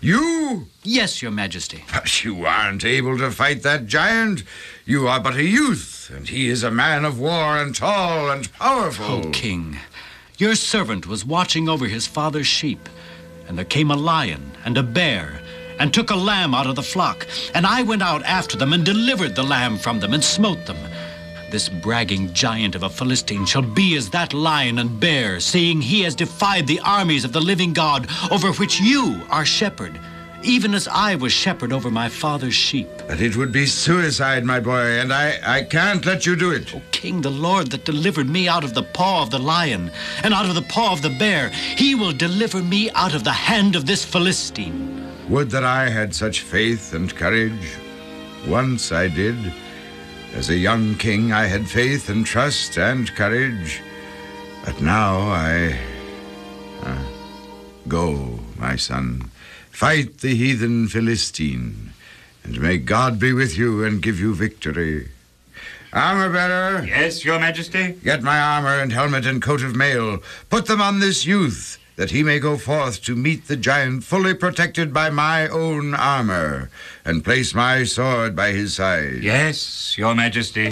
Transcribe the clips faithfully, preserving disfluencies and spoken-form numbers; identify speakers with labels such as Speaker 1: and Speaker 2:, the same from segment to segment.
Speaker 1: You?
Speaker 2: Yes, Your Majesty.
Speaker 1: But you aren't able to fight that giant. You are but a youth, and he is a man of war and tall and powerful.
Speaker 2: Oh, King, your servant was watching over his father's sheep, and there came a lion and a bear and took a lamb out of the flock, and I went out after them and delivered the lamb from them and smote them. This bragging giant of a Philistine shall be as that lion and bear, seeing he has defied the armies of the living God, over which you are shepherd, even as I was shepherd over my father's sheep.
Speaker 1: But it would be suicide, my boy, and I, I can't let you do it.
Speaker 2: O King, the Lord that delivered me out of the paw of the lion and out of the paw of the bear, he will deliver me out of the hand of this Philistine.
Speaker 1: Would that I had such faith and courage. Once I did. As a young king, I had faith and trust and courage. But now I... Uh, go, my son. Fight the heathen Philistine, and may God be with you and give you victory. Armor-bearer.
Speaker 3: Yes, Your Majesty?
Speaker 1: Get my armor and helmet and coat of mail. Put them on this youth, that he may go forth to meet the giant fully protected by my own armor, and place my sword by his side.
Speaker 3: Yes, Your Majesty.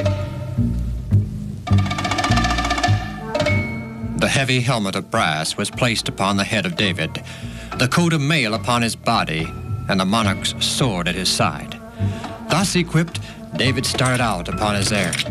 Speaker 4: The heavy helmet of brass was placed upon the head of David, the coat of mail upon his body, and the monarch's sword at his side. Thus equipped, David started out upon his errand.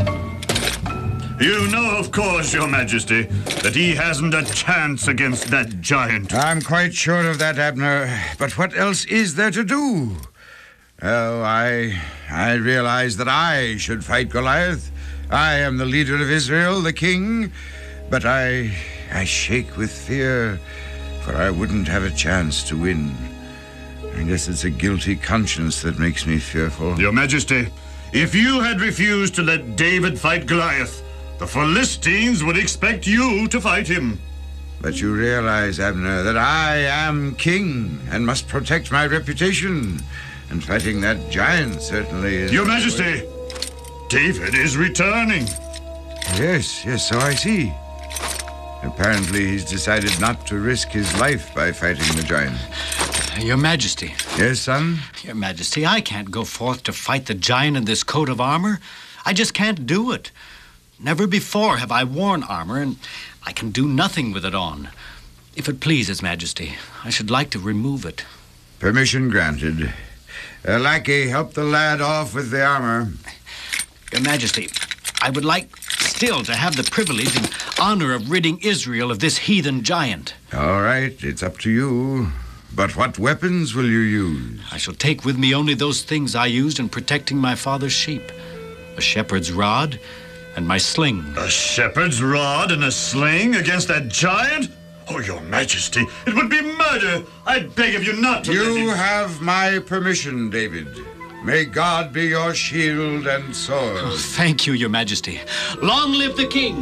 Speaker 3: You know, of course, Your Majesty, that he hasn't a chance against that giant.
Speaker 1: I'm quite sure of that, Abner. But what else is there to do? Oh, I... I realize that I should fight Goliath. I am the leader of Israel, the king. But I... I shake with fear, for I wouldn't have a chance to win. I guess it's a guilty conscience that makes me fearful.
Speaker 3: Your Majesty, if you had refused to let David fight Goliath, the Philistines would expect you to fight him.
Speaker 1: But you realize, Abner, that I am king and must protect my reputation. And fighting that giant certainly is...
Speaker 3: Your Majesty, David is returning.
Speaker 1: Yes, yes, so I see. Apparently he's decided not to risk his life by fighting the giant.
Speaker 2: Your Majesty.
Speaker 1: Yes, son?
Speaker 2: Your Majesty, I can't go forth to fight the giant in this coat of armor. I just can't do it. Never before have I worn armor, and I can do nothing with it on. If it please His Majesty, I should like to remove it.
Speaker 1: Permission granted. Uh, lackey, help the lad off with the armor.
Speaker 2: Your Majesty, I would like still to have the privilege and honor of ridding Israel of this heathen giant.
Speaker 1: All right, it's up to you. But what weapons will you use?
Speaker 2: I shall take with me only those things I used in protecting my father's sheep. A shepherd's rod and my sling.
Speaker 3: A shepherd's rod and a sling against that giant? Oh, Your Majesty, it would be murder. I beg of you not to...
Speaker 1: You have my permission, David. May God be your shield and sword.
Speaker 2: Oh, thank you, Your Majesty. Long live the king!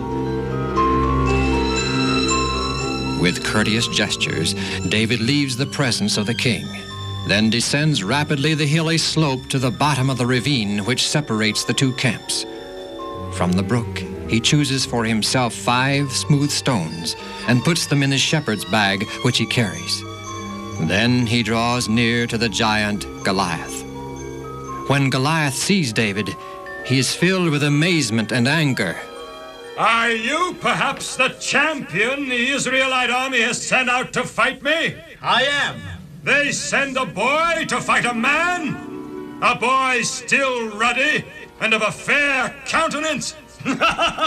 Speaker 4: With courteous gestures, David leaves the presence of the king, then descends rapidly the hilly slope to the bottom of the ravine which separates the two camps. From the brook, he chooses for himself five smooth stones and puts them in his shepherd's bag, which he carries. Then he draws near to the giant Goliath. When Goliath sees David, he is filled with amazement and anger.
Speaker 5: Are you perhaps the champion the Israelite army has sent out to fight me?
Speaker 2: I am.
Speaker 5: They send a boy to fight a man? A boy still ruddy and of a fair countenance? Am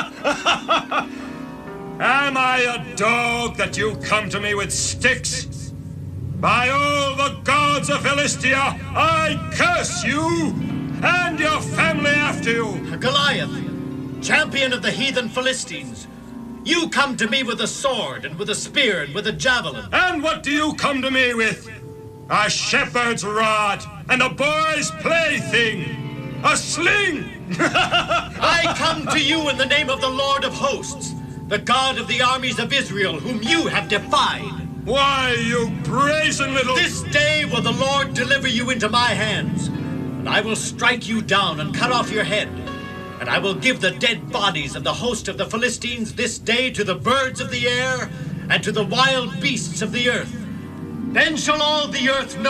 Speaker 5: I a dog that you come to me with sticks? By all the gods of Philistia, I curse you and your family after you.
Speaker 6: Goliath, champion of the heathen Philistines, you come to me with a sword and with a spear and with a javelin.
Speaker 5: And what do you come to me with? A shepherd's rod and a boy's plaything. A sling.
Speaker 6: I come to you in the name of the Lord of hosts, the God of the armies of Israel, whom you have defied.
Speaker 5: Why, you brazen little...
Speaker 6: This day will the Lord deliver you into my hands, and I will strike you down and cut off your head, and I will give the dead bodies of the host of the Philistines this day to the birds of the air and to the wild beasts of the earth. Then shall all the earth know